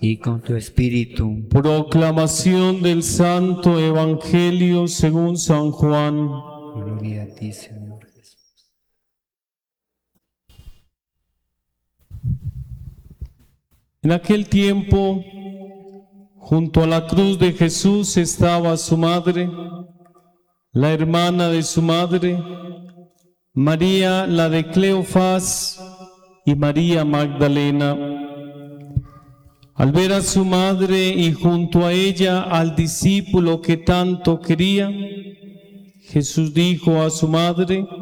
y con tu espíritu. Proclamación del Santo Evangelio según San Juan. Gloria a ti, Señor Jesús. En aquel tiempo, junto a la cruz de Jesús estaba su madre, la hermana de su madre, María la de Cleofás y María Magdalena. Al ver a su madre y junto a ella al discípulo que tanto quería, Jesús dijo a su madre: